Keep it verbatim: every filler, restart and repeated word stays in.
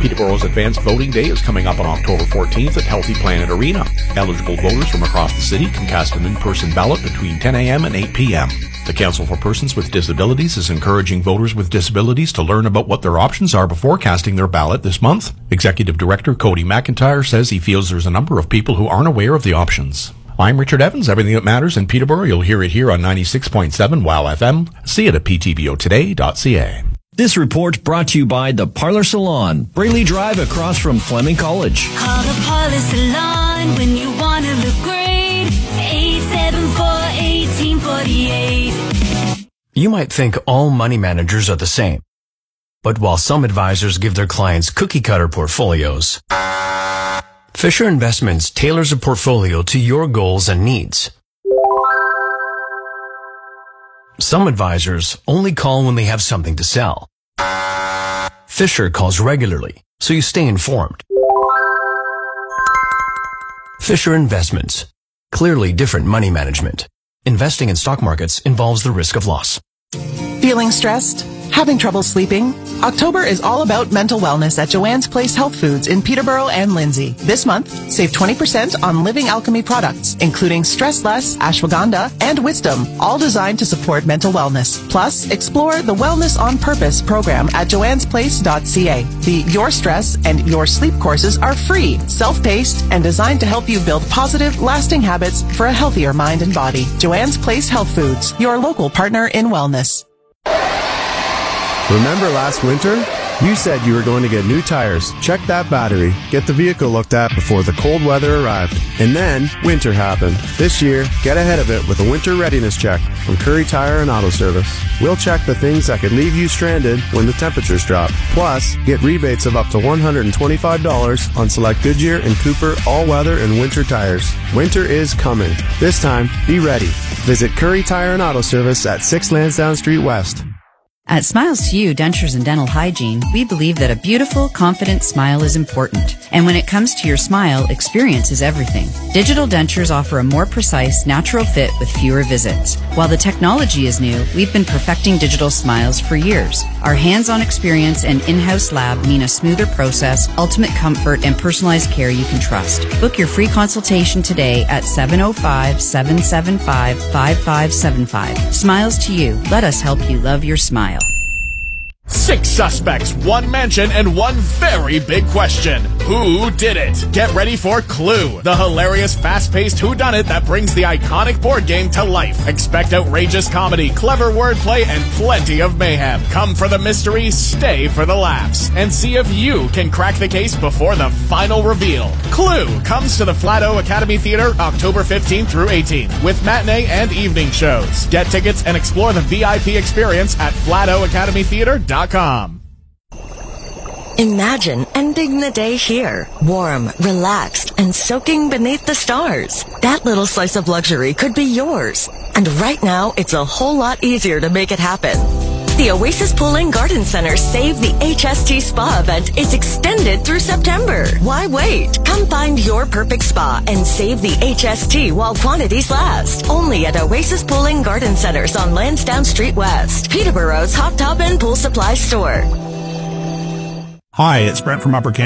Peterborough's Advanced Voting Day is coming up on October fourteenth at Healthy Planet Arena. Eligible voters from across the city can cast an in-person ballot between ten a.m. and eight p.m. The Council for Persons with Disabilities is encouraging voters with disabilities to learn about what their options are before casting their ballot this month. Executive Director Cody McIntyre says he feels there's a number of people who aren't aware of the options. I'm Richard Evans. Everything that matters in Peterborough, you'll hear it here on ninety-six point seven WOW F M. See it at p t b o today dot c a. This report brought to you by the Parlor Salon, Brayley Drive across from Fleming College. Call the Parlor Salon when you want to look great. eight seven four, one eight four eight. You might think all money managers are the same. But while some advisors give their clients cookie-cutter portfolios, Fisher Investments tailors a portfolio to your goals and needs. Some advisors only call when they have something to sell. Fisher calls regularly, so you stay informed. Fisher Investments. Clearly different money management. Investing in stock markets involves the risk of loss. Feeling stressed? Having trouble sleeping? October is all about mental wellness at Joanne's Place Health Foods in Peterborough and Lindsay. This month, save twenty percent on Living Alchemy products, including Stress Less, Ashwagandha, and Wisdom, all designed to support mental wellness. Plus, explore the Wellness on Purpose program at joannes place dot c a. The Your Stress and Your Sleep courses are free, self-paced, and designed to help you build positive, lasting habits for a healthier mind and body. Joanne's Place Health Foods, your local partner in wellness. Remember last winter? You said you were going to get new tires, check that battery, get the vehicle looked at before the cold weather arrived. And then, winter happened. This year, get ahead of it with a winter readiness check from Curry Tire and Auto Service. We'll check the things that could leave you stranded when the temperatures drop. Plus, get rebates of up to one hundred twenty-five dollars on select Goodyear and Cooper all-weather and winter tires. Winter is coming. This time, be ready. Visit Curry Tire and Auto Service at six Lansdowne Street West. At Smiles to You Dentures and Dental Hygiene, we believe that a beautiful, confident smile is important. And when it comes to your smile, experience is everything. Digital dentures offer a more precise, natural fit with fewer visits. While the technology is new, we've been perfecting digital smiles for years. Our hands-on experience and in-house lab mean a smoother process, ultimate comfort, and personalized care you can trust. Book your free consultation today at seven oh five, seven seven five, five five seven five. Smiles to You. Let us help you love your smile. Six suspects, one mansion, and one very big question. Who did it? Get ready for Clue, the hilarious, fast-paced whodunit that brings the iconic board game to life. Expect outrageous comedy, clever wordplay, and plenty of mayhem. Come for the mystery, stay for the laughs, and see if you can crack the case before the final reveal. Clue comes to the Flato Academy Theatre October fifteenth through eighteenth with matinee and evening shows. Get tickets and explore the V I P experience at flato academy theatre dot com. Imagine ending the day here, warm, relaxed, and soaking beneath the stars. That little slice of luxury could be yours. And right now, it's a whole lot easier to make it happen. The Oasis Pool and Garden Center Save the H S T Spa event is extended through September. Why wait? Come find your perfect spa and save the H S T while quantities last. Only at Oasis Pool and Garden Centers on Lansdowne Street West, Peterborough's hot tub and pool supply store. Hi, it's Brent from Upper Canada.